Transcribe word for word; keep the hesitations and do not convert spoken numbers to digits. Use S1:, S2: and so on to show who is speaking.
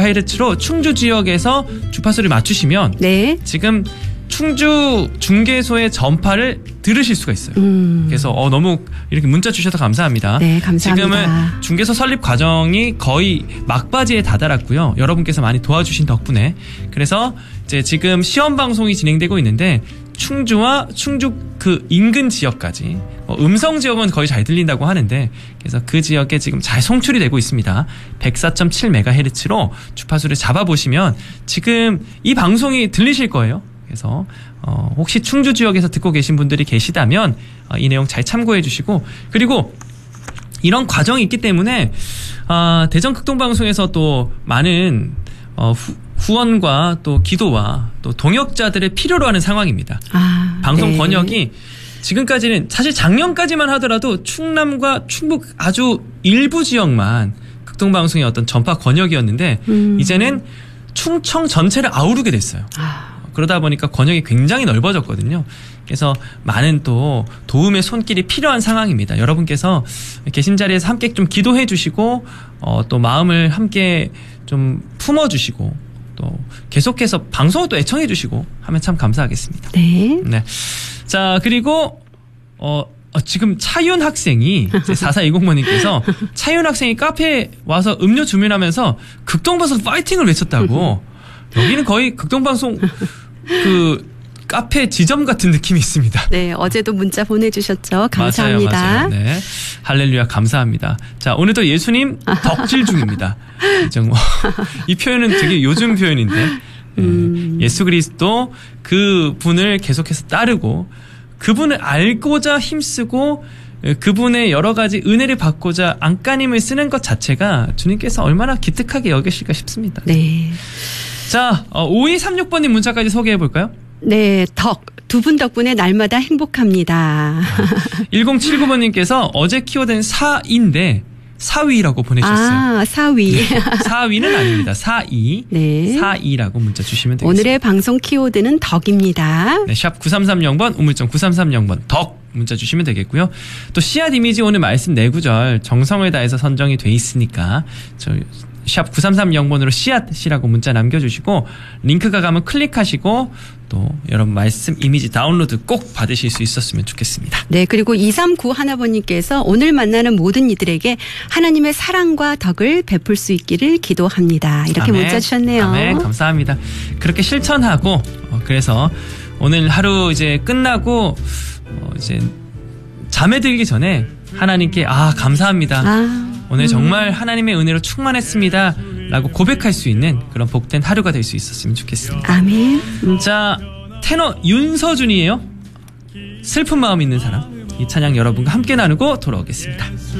S1: 메가헤르츠로 충주 지역에서 주파수를 맞추시면
S2: 네.
S1: 지금 충주 중계소의 전파를 들으실 수가 있어요.
S2: 음.
S1: 그래서 어, 너무 이렇게 문자 주셔서 감사합니다.
S2: 네, 감사합니다.
S1: 지금은 중계소 설립 과정이 거의 막바지에 다다랐고요. 여러분께서 많이 도와주신 덕분에 그래서 이제 지금 시험 방송이 진행되고 있는데 충주와 충주 그 인근 지역까지 어, 음성 지역은 거의 잘 들린다고 하는데 그래서 그 지역에 지금 잘 송출이 되고 있습니다. 백사 점 칠 메가헤르츠로 주파수를 잡아보시면 지금 이 방송이 들리실 거예요. 그래서 어, 혹시 충주 지역에서 듣고 계신 분들이 계시다면 어, 이 내용 잘 참고해 주시고 그리고 이런 과정이 있기 때문에 어, 대전 극동방송에서 또 많은 어, 후, 후원과 또 기도와 또 동역자들을 필요로 하는 상황입니다.
S2: 아,
S1: 방송
S2: 네.
S1: 번역이 지금까지는 사실 작년까지만 하더라도 충남과 충북 아주 일부 지역만 극동방송의 어떤 전파 권역이었는데
S2: 음.
S1: 이제는 충청 전체를 아우르게 됐어요.
S2: 아.
S1: 그러다 보니까 권역이 굉장히 넓어졌거든요. 그래서 많은 또 도움의 손길이 필요한 상황입니다. 여러분께서 계신 자리에서 함께 좀 기도해 주시고 어, 또 마음을 함께 좀 품어주시고 또 계속해서 방송을 또 애청해 주시고 하면 참 감사하겠습니다.
S2: 네.
S1: 네. 자 그리고 어, 어 지금 차윤 학생이 사사이공번님께서 차윤 학생이 카페에 와서 음료 주문하면서 극동방송 파이팅을 외쳤다고. 여기는 거의 극동방송 그 카페 지점 같은 느낌이 있습니다.
S2: 네, 어제도 문자 보내주셨죠. 감사합니다.
S1: 맞아요, 맞아요. 네, 할렐루야 감사합니다. 자, 오늘도 예수님 덕질 중입니다. 이 표현은 되게 요즘 표현인데 네,
S2: 음.
S1: 예수 그리스도 그 분을 계속해서 따르고 그분을 알고자 힘쓰고 그분의 여러 가지 은혜를 받고자 안간힘을 쓰는 것 자체가 주님께서 얼마나 기특하게 여기실까 싶습니다.
S2: 네.
S1: 자, 어, 오이삼육번님 문자까지 소개해 볼까요?
S2: 네, 덕. 두 분 덕분에 날마다 행복합니다.
S1: 일공칠구번님께서 어제 키워드는 사인데 사위라고 보내주셨어요.
S2: 아, 사위.
S1: 네, 사위는 아닙니다. 사이.
S2: 네.
S1: 사이라고 문자 주시면 되겠습니다.
S2: 오늘의 방송 키워드는 덕입니다.
S1: 네, 샵 구삼삼영번, 우물정 구삼삼영번, 덕 문자 주시면 되겠고요. 또 씨앗 이미지 오늘 말씀 네 구절 정성을 다해서 선정이 돼 있으니까 저 샵 구삼삼영번으로 씨앗이라고 문자 남겨주시고 링크가 가면 클릭하시고 또 여러분 말씀 이미지 다운로드 꼭 받으실 수 있었으면 좋겠습니다.
S2: 네, 그리고 이삼구일번님께서 오늘 만나는 모든 이들에게 하나님의 사랑과 덕을 베풀 수 있기를 기도합니다. 이렇게
S1: 아멘.
S2: 문자 주셨네요.
S1: 아멘. 감사합니다. 그렇게 실천하고 어, 그래서 오늘 하루 이제 끝나고 어, 이제 잠에 들기 전에 하나님께 아 감사합니다.
S2: 아.
S1: 오늘 정말 하나님의 은혜로 충만했습니다 라고 고백할 수 있는 그런 복된 하루가 될 수 있었으면 좋겠습니다.
S2: 아멘. 음.
S1: 자, 테너 윤서준이에요. 슬픈 마음 있는 사람. 이 찬양 여러분과 함께 나누고 돌아오겠습니다.